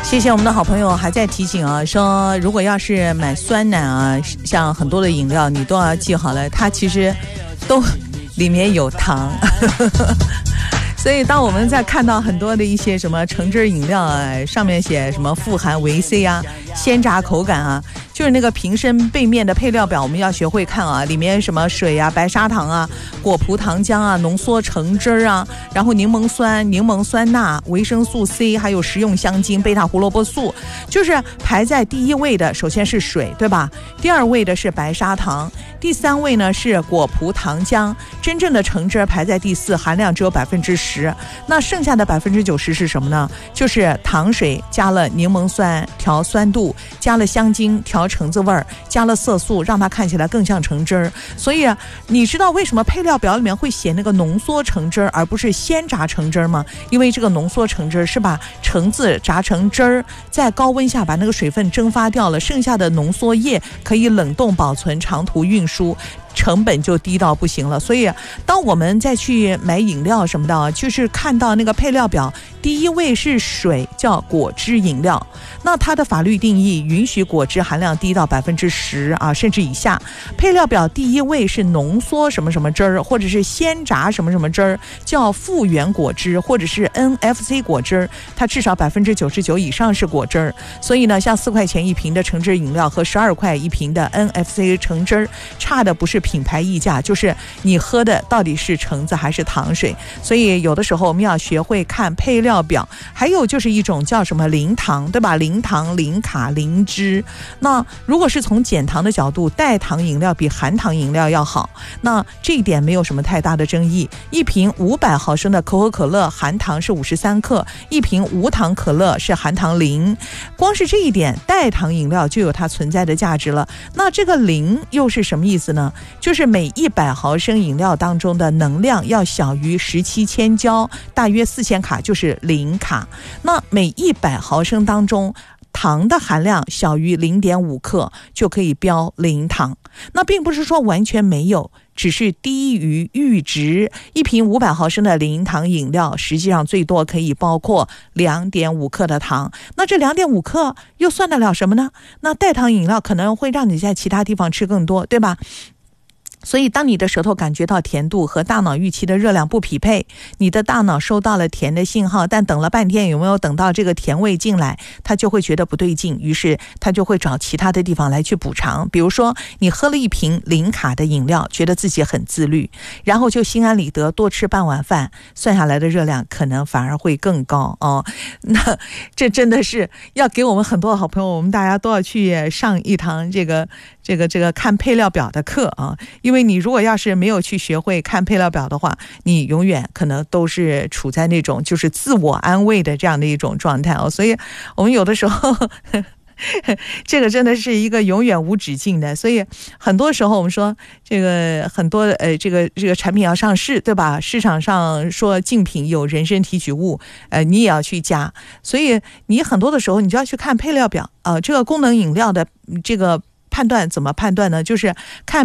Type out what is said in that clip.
谢谢我们的好朋友还在提醒啊，说如果要是买酸奶啊，像很多的饮料你都要记好了，它其实都里面有糖所以当我们在看到很多的一些什么橙汁饮料啊，上面写什么富含维 C 啊，鲜榨口感啊，就是那个瓶身背面的配料表我们要学会看啊，里面什么水啊、白砂糖啊、果葡糖浆啊、浓缩橙汁啊，然后柠檬酸、柠檬酸钠、维生素 C， 还有食用香精、贝塔胡萝卜素。就是排在第一位的首先是水，对吧？第二位的是白砂糖，第三位呢是果葡糖浆，真正的橙汁排在第四，含量只有10%。那剩下的90%是什么呢？就是糖水加了柠檬酸调酸度，加了香精调橙子味儿，加了色素让它看起来更像橙汁儿。所以你知道为什么配料表里面会写那个浓缩橙汁儿而不是鲜榨橙汁儿吗？因为这个浓缩橙汁儿是把橙子榨成汁儿，在高温下把那个水分蒸发掉了，剩下的浓缩液可以冷冻保存，长途运输，成本就低到不行了。所以当我们再去买饮料什么的，就是看到那个配料表第一位是水，叫果汁饮料，那它的法律定义允许果汁含量低到10%啊，甚至以下。配料表第一位是浓缩什么什么汁儿，或者是鲜榨什么什么汁儿，叫复原果汁，或者是 NFC 果汁，它至少99%以上是果汁。所以呢，像4块钱一瓶的橙汁饮料和12块一瓶的 NFC 橙汁，差的不是品牌溢价，就是你喝的到底是橙子还是糖水。所以有的时候我们要学会看配料表。还有就是一种叫什么零糖，对吧？零糖、零卡、零脂。那如果是从减糖的角度，代糖饮料比含糖饮料要好，那这一点没有什么太大的争议。一瓶500毫升的可口可乐含糖是53克，一瓶无糖可乐是含糖0。光是这一点，代糖饮料就有它存在的价值了。那这个0又是什么意思呢？就是每100毫升饮料当中的能量要小于17千焦，大约4000卡，就是0卡。那每100毫升当中糖的含量小于0.5克，就可以标0糖。那并不是说完全没有，只是低于阈值。一瓶500毫升的零糖饮料实际上最多可以包括2.5克的糖。那这2.5克又算得了什么呢？那代糖饮料可能会让你在其他地方吃更多，对吧？所以当你的舌头感觉到甜度和大脑预期的热量不匹配，你的大脑收到了甜的信号，但等了半天有没有等到这个甜味进来，它就会觉得不对劲，于是它就会找其他的地方来去补偿。比如说你喝了一瓶0卡的饮料，觉得自己很自律，然后就心安理得多吃半碗饭，算下来的热量可能反而会更高哦。那这真的是要给我们很多好朋友，我们大家都要去上一堂这个看配料表的课啊。因为你如果要是没有去学会看配料表的话，你永远可能都是处在那种就是自我安慰的这样的一种状态哦。所以我们有的时候这个真的是一个永远无止境的。所以很多时候我们说这个很多这个产品要上市，对吧？市场上说竞品有人参提取物，你也要去加。所以你很多的时候你就要去看配料表这个功能饮料的这个判断怎么判断呢？就是看